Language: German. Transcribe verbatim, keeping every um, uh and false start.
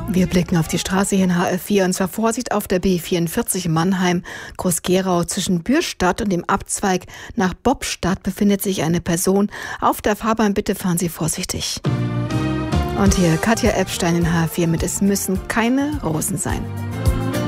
Wir blicken auf die Straße hier in H F vier und zwar Vorsicht auf der B vierundvierzig in Mannheim, Groß-Gerau. Zwischen Bürstadt und dem Abzweig nach Bobstadt befindet sich eine Person auf der Fahrbahn. Bitte fahren Sie vorsichtig. Und hier Katja Epstein in H F vier mit: Es müssen keine Rosen sein.